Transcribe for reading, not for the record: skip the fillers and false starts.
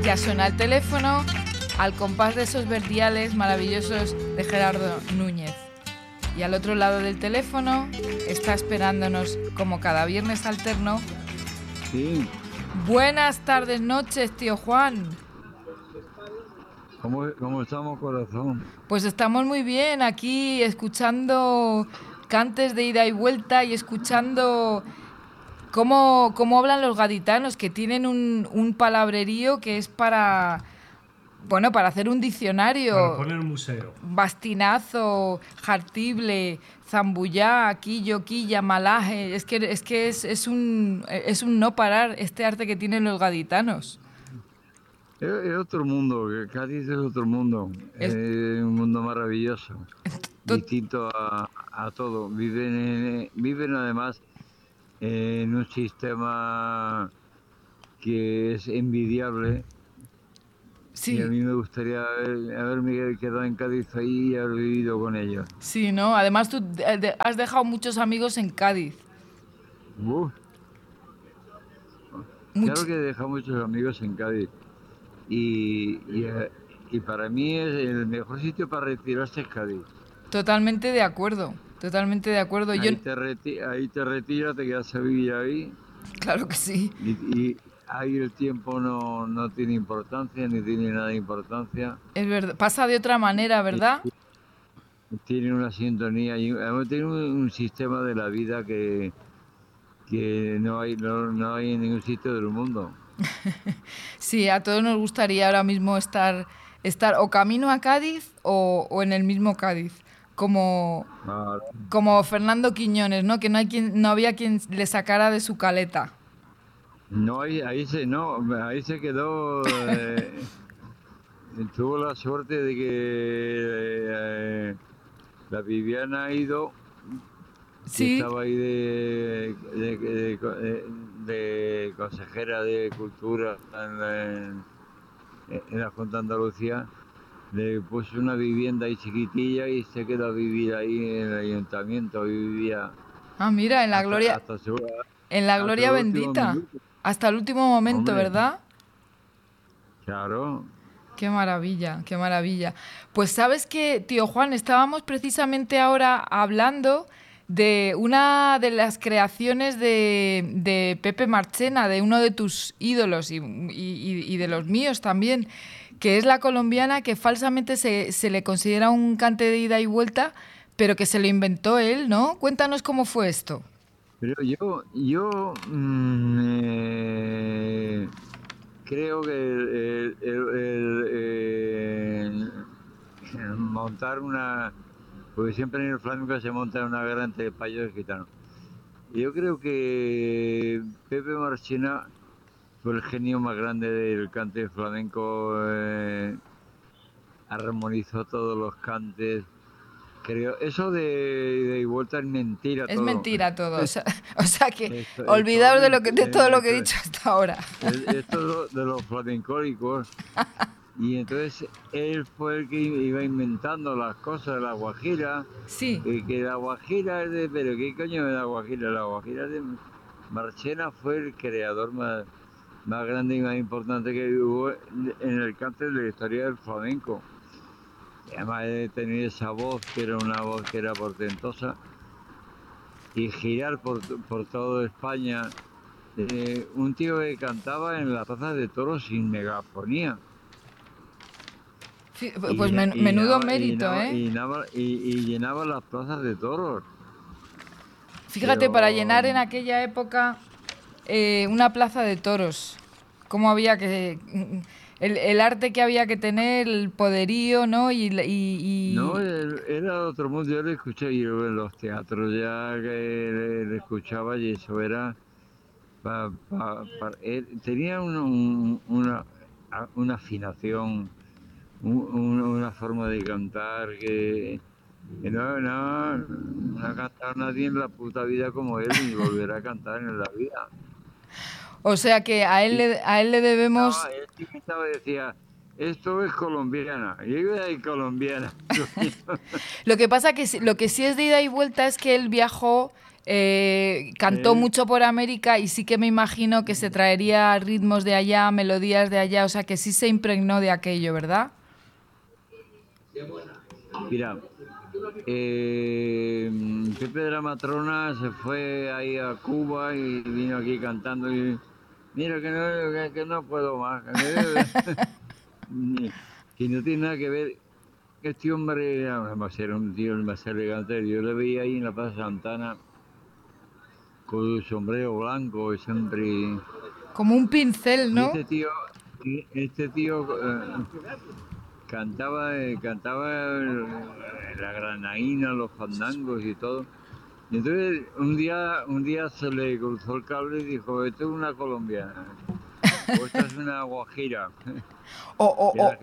Ya suena el teléfono al compás de esos verdiales maravillosos de Gerardo Núñez. Y al otro lado del teléfono está esperándonos, como cada viernes alterno. Sí. Buenas tardes, noches, tío Juan. ¿Cómo estamos, corazón? Pues estamos muy bien aquí escuchando cantes de ida y vuelta y escuchando cómo hablan los gaditanos, que tienen un palabrerío que es para hacer un diccionario. Para poner un museo. Bastinazo, jartible, zambullá, quillo, quilla, malaje. Es que es un no parar este arte que tienen los gaditanos. Es otro mundo, Cádiz es otro mundo. Es un mundo maravilloso, distinto a todo. Viven además en un sistema que es envidiable. Sí. Y a mí me gustaría haberme quedado en Cádiz ahí y haber vivido con ellos. Sí, ¿no? Además tú has dejado muchos amigos en Cádiz. Claro que he dejado muchos amigos en Cádiz. Y para mí es el mejor sitio para retirarse es Cádiz. Totalmente de acuerdo. Ahí te retiras, te quedas a vivir ahí. Claro que sí. Y ahí el tiempo no tiene importancia, ni tiene nada de importancia. Es verdad, pasa de otra manera, ¿verdad? Tiene una sintonía y tiene un sistema de la vida que no hay en ningún sitio del mundo. Sí, a todos nos gustaría ahora mismo estar o camino a Cádiz o en el mismo Cádiz, como Fernando Quiñones, ¿no? Que no había quien le sacara de su caleta. No, ahí se quedó. Tuvo la suerte de que la Viviana ha ido. Sí. Estaba ahí de consejera de Cultura en la Junta de Andalucía. Le puso una vivienda ahí chiquitilla y se quedó a vivir ahí en el ayuntamiento. Vivía. Ah, mira, en la gloria. En la gloria bendita. Hasta el último momento, hombre. ¿Verdad? Claro. Qué maravilla, qué maravilla. Pues sabes que, tío Juan, estábamos precisamente ahora hablando de una de las creaciones de Pepe Marchena, de uno de tus ídolos y de los míos también, que es la colombiana, que falsamente se le considera un cante de ida y vuelta, pero que se lo inventó él, ¿no? Cuéntanos cómo fue esto. Pero yo creo que montar una... Porque siempre en el flamenco se monta una guerra entre españoles y gitanos. Yo creo que Pepe Marchena fue el genio más grande del cante flamenco. Armonizó todos los cantes. Creo, eso de ida y vuelta es mentira. Es todo. Mentira todo. O sea que olvidaos de todo lo que he dicho hasta ahora. Esto de los flamencólicos. Y entonces él fue el que iba inventando las cosas de la guajira. Sí. Que la guajira es de... ¿Pero qué coño es la guajira? La guajira de Marchena fue el creador más grande y más importante que hubo en el cante de la historia del flamenco. Además de tener esa voz, que era una voz que era portentosa, y girar por toda España. Un tío que cantaba en la plaza de toros sin megafonía. Sí, pues menudo mérito, y llenaba las plazas de toros. Fíjate, pero... para llenar en aquella época una plaza de toros, cómo había que... El arte que había que tener, el poderío, ¿no? No, era otro mundo. Yo lo escuché en los teatros ya que le escuchaba y eso era... tenía una afinación, una forma de cantar que no ha cantado nadie en la puta vida como él, ni volverá a cantar en la vida. O sea que a él le debemos... Él decía, esto es colombiana, y yo iba de colombiana. Lo que pasa que lo que sí es de ida y vuelta es que él viajó cantó Sí. mucho por América y sí que me imagino que se traería ritmos de allá, melodías de allá, o sea que sí se impregnó de aquello, ¿verdad? Mira, Pepe de la Matrona se fue ahí a Cuba y vino aquí cantando y mira que no puedo más, que no tiene nada que ver. Este hombre era un tío más elegante. Yo le veía ahí en la Plaza Santana con su sombrero blanco y siempre. Como un pincel, Y ¿no? este tío cantaba la granaína, los fandangos y todo. Y entonces un día se le cruzó el cable y dijo, esto es una colombiana, o esta es una guajira. O, o, Que la o,